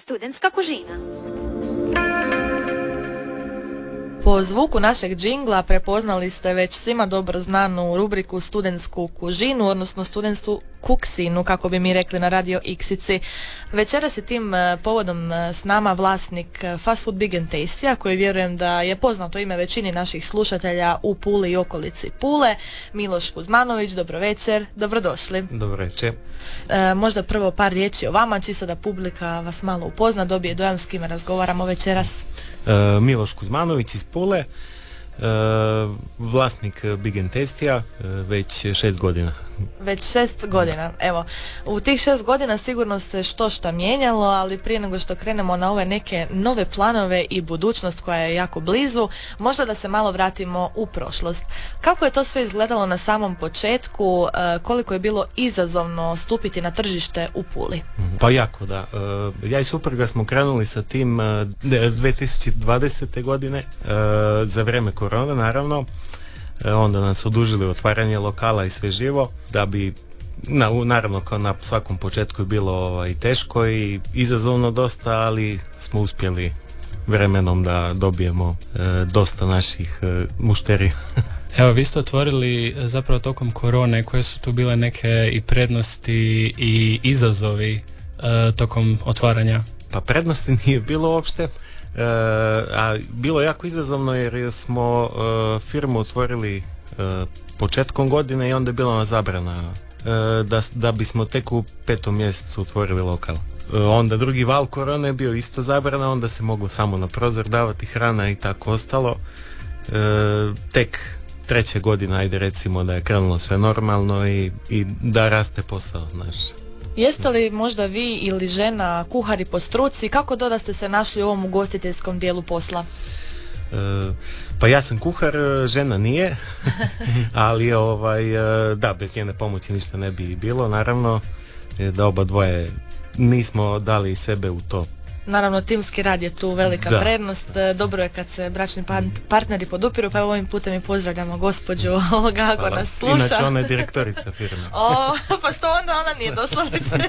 Studentska kužina. Po zvuku našeg džingla prepoznali ste već svima dobro znanu rubriku Studentsku kužinu, odnosno Studentsku kuksinu, kako bi mi rekli na Radio Iksici. Večeras je tim povodom s nama vlasnik Fast Food Big and Tasty, koji vjerujem da je poznato ime većini naših slušatelja u Puli i okolici Pule, Miloš Kuzmanović. Dobro večer, dobrodošli. Dobro večer. Možda prvo par riječi o vama, čisto da publika vas malo upozna, dobije dojam s kime razgovaramo večeras. Miloš Kuzmanović iz Pule, vlasnik Big and Tasty-a već 6 godina. Već 6 godina. Evo, u tih 6 godina sigurno se što mijenjalo, ali prije nego što krenemo na ove neke nove planove i budućnost koja je jako blizu, možda da se malo vratimo u prošlost. Kako je to sve izgledalo na samom početku, koliko je bilo izazovno stupiti na tržište u Puli? Pa jako, da. Ja i supruga smo krenuli sa tim 2020. godine, za vrijeme korone, naravno. Onda nas odužili otvaranje lokala i sve živo, da bi naravno kao na svakom početku je bilo teško i izazovno dosta, ali smo uspjeli vremenom da dobijemo dosta naših mušterija. Evo, vi ste otvorili zapravo tokom korone, koje su tu bile neke i prednosti i izazovi tokom otvaranja? Pa prednosti nije bilo uopšte. A bilo je jako izazovno jer smo firmu otvorili početkom godine i onda je bila ona zabrana da bismo tek u 5. mjesecu otvorili lokal. Onda drugi val korone je bio isto zabrana, onda se moglo samo na prozor davati hrana i tako ostalo. Tek 3. godina, ajde recimo, da je krenulo sve normalno i da raste posao naš. Jeste li možda vi ili žena kuhari po struci? Kako to da ste se našli u ovom ugostiteljskom dijelu posla? Pa ja sam kuhar, žena nije, ali da, bez njene pomoći ništa ne bi bilo, naravno, da oba dvoje nismo dali sebe u to. Naravno, timski rad je tu velika prednost. Dobro je kad se bračni partneri podupiru, pa ovim putem i pozdravljamo gospođu ako nas sluša. Inače, ona je direktorica firme. Pa što onda ona nije došla već?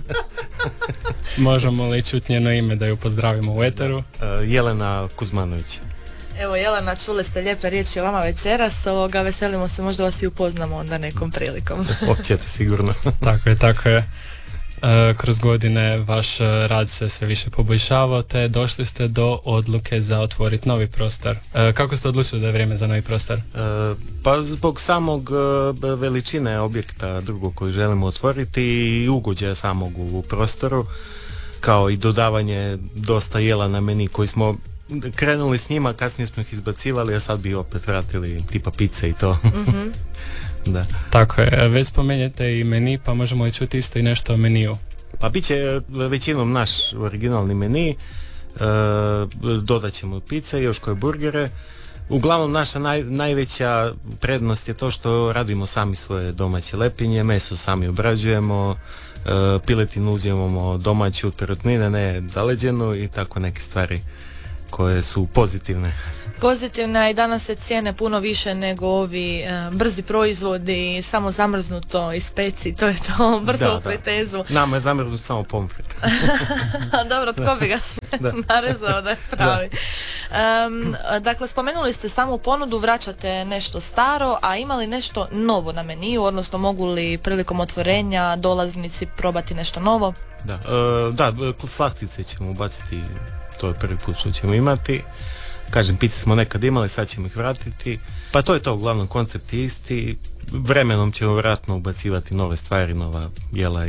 Možemo li čuti njeno ime da ju pozdravimo u eteru? Jelena Kuzmanović. Evo, Jelena, čuli ste lijepe riječi o vama večeras, veselimo se, možda vas i upoznamo onda nekom prilikom. Hoćete sigurno. Tako je. Kroz godine vaš rad se sve više poboljšavao, te došli ste do odluke za otvoriti novi prostor. Kako ste odlučili da je vrijeme za novi prostor? Pa zbog samog veličine objekta drugog koji želimo otvoriti i ugođaja samog u prostoru, kao i dodavanje dosta jela na meni koji smo krenuli s njima, kasnije smo ih izbacivali, a sad bi opet vratili tipa pice i to. Mm-hmm. Da. Tako je, već spomenjete i meni, pa možemo i čuti isto i nešto o meniju. Pa bit će većinom naš originalni meni, dodat ćemo pice i još koje burgere. Uglavnom naša najveća prednost je to što radimo sami svoje domaće lepinje, meso sami obrađujemo, piletinu uzimamo domaću od perutnine, ne zaleđenu i tako neke stvari koje su pozitivne. Pozitivna i danas se cijene puno više nego ovi brzi proizvodi, samo zamrznuto iz peci, to je to, brzo u pletezu. Nama je zamrznut samo pomfrit. Dobro, tko bi ga narezao da je pravi. Dakle, spomenuli ste samu ponudu, vraćate nešto staro, a imali nešto novo na meniju, odnosno mogu li prilikom otvorenja dolaznici probati nešto novo? Da, slastice ćemo ubaciti, to je prvi put što ćemo imati. Kažem, pice smo nekad imali, sad ćemo ih vratiti. Pa to je to, uglavnom koncept je isti. Vremenom ćemo vjerojatno ubacivati nove stvari, nova jela